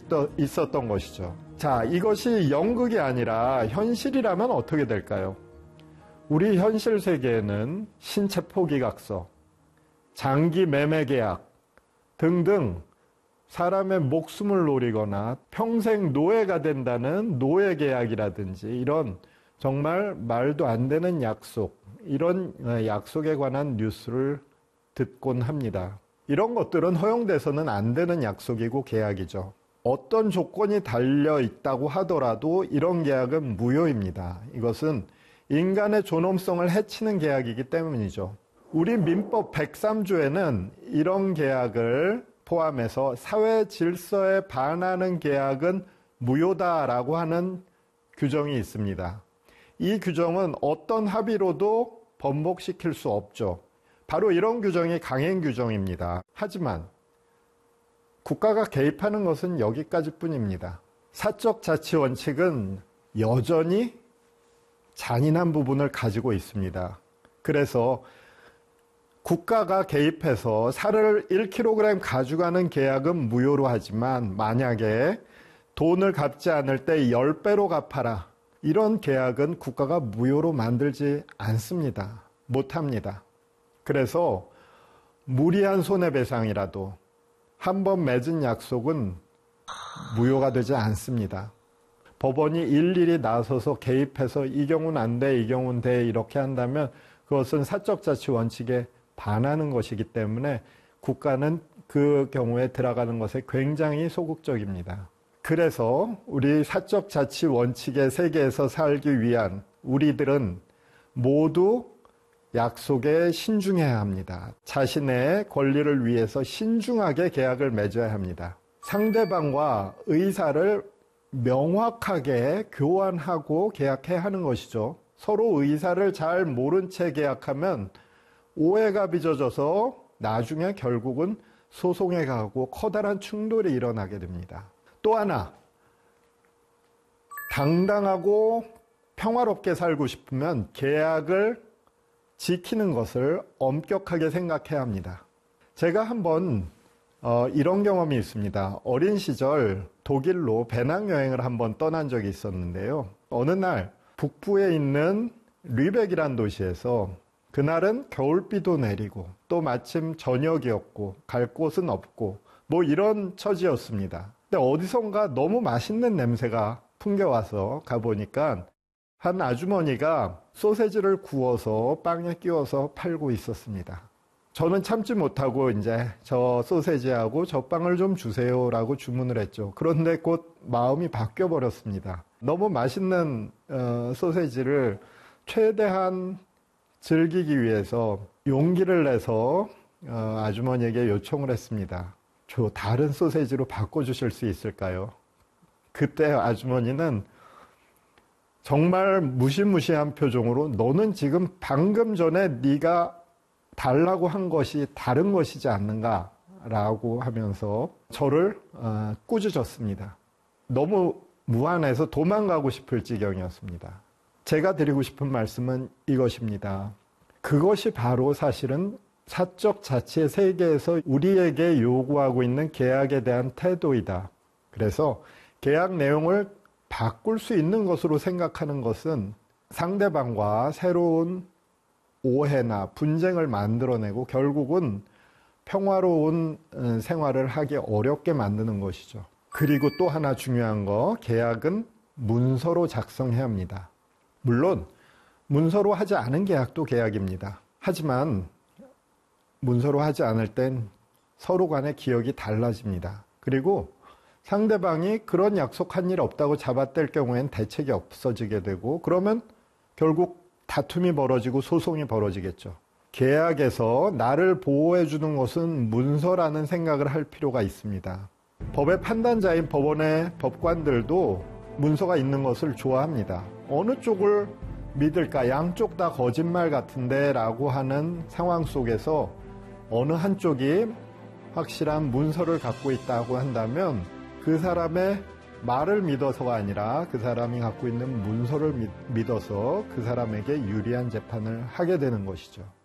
있었던 것이죠. 자, 이것이 연극이 아니라 현실이라면 어떻게 될까요? 우리 현실 세계에는 신체 포기각서, 장기 매매 계약 등등 사람의 목숨을 노리거나 평생 노예가 된다는 노예 계약이라든지 이런 정말 말도 안 되는 약속, 이런 약속에 관한 뉴스를 듣곤 합니다. 이런 것들은 허용돼서는 안 되는 약속이고 계약이죠. 어떤 조건이 달려 있다고 하더라도 이런 계약은 무효입니다. 이것은 인간의 존엄성을 해치는 계약이기 때문이죠. 우리 민법 103조에는 이런 계약을 포함해서 사회 질서에 반하는 계약은 무효다라고 하는 규정이 있습니다. 이 규정은 어떤 합의로도 번복시킬 수 없죠. 바로 이런 규정이 강행 규정입니다. 하지만 국가가 개입하는 것은 여기까지뿐입니다. 사적 자치 원칙은 여전히 잔인한 부분을 가지고 있습니다. 그래서 국가가 개입해서 살을 1kg 가져가는 계약은 무효로 하지만 만약에 돈을 갚지 않을 때 10배로 갚아라, 이런 계약은 국가가 무효로 만들지 않습니다. 못합니다. 그래서 무리한 손해배상이라도 한 번 맺은 약속은 무효가 되지 않습니다. 법원이 일일이 나서서 개입해서 이 경우는 안 돼, 이 경우는 돼, 이렇게 한다면 그것은 사적 자치 원칙에 반하는 것이기 때문에 국가는 그 경우에 들어가는 것에 굉장히 소극적입니다. 그래서 우리 사적 자치 원칙의 세계에서 살기 위한 우리들은 모두 약속에 신중해야 합니다. 자신의 권리를 위해서 신중하게 계약을 맺어야 합니다. 상대방과 의사를 명확하게 교환하고 계약해야 하는 것이죠. 서로 의사를 잘 모른 채 계약하면 오해가 빚어져서 나중에 결국은 소송에 가고 커다란 충돌이 일어나게 됩니다. 또 하나, 당당하고 평화롭게 살고 싶으면 계약을 지키는 것을 엄격하게 생각해야 합니다. 제가 한번 이런 경험이 있습니다. 어린 시절 독일로 배낭여행을 한번 떠난 적이 있었는데요. 어느 날 북부에 있는 르벡이란 도시에서, 그날은 겨울비도 내리고 또 마침 저녁이었고 갈 곳은 없고 뭐 이런 처지였습니다. 근데 어디선가 너무 맛있는 냄새가 풍겨와서 가보니까 한 아주머니가 소세지를 구워서 빵에 끼워서 팔고 있었습니다. 저는 참지 못하고 이제 저 소세지하고 저 빵을 좀 주세요라고 주문을 했죠. 그런데 곧 마음이 바뀌어 버렸습니다. 너무 맛있는 소세지를 최대한 즐기기 위해서 용기를 내서 아주머니에게 요청을 했습니다. 저 다른 소세지로 바꿔주실 수 있을까요? 그때 아주머니는 정말 무시무시한 표정으로 너는 지금 방금 전에 네가 달라고 한 것이 다른 것이지 않는가? 라고 하면서 저를 꾸짖었습니다. 너무 무안해서 도망가고 싶을 지경이었습니다. 제가 드리고 싶은 말씀은 이것입니다. 그것이 바로 사실은 사적 자치의 세계에서 우리에게 요구하고 있는 계약에 대한 태도이다. 그래서 계약 내용을 바꿀 수 있는 것으로 생각하는 것은 상대방과 새로운 오해나 분쟁을 만들어내고 결국은 평화로운 생활을 하기 어렵게 만드는 것이죠. 그리고 또 하나 중요한 거, 계약은 문서로 작성해야 합니다. 물론 문서로 하지 않은 계약도 계약입니다. 하지만 문서로 하지 않을 땐 서로 간의 기억이 달라집니다. 그리고 상대방이 그런 약속한 일 없다고 잡아댈 경우엔 대책이 없어지게 되고, 그러면 결국 다툼이 벌어지고 소송이 벌어지겠죠. 계약에서 나를 보호해 주는 것은 문서라는 생각을 할 필요가 있습니다. 법의 판단자인 법원의 법관들도 문서가 있는 것을 좋아합니다. 어느 쪽을 믿을까? 양쪽 다 거짓말 같은데 라고 하는 상황 속에서 어느 한쪽이 확실한 문서를 갖고 있다고 한다면 그 사람의 말을 믿어서가 아니라 그 사람이 갖고 있는 문서를 믿어서 그 사람에게 유리한 재판을 하게 되는 것이죠.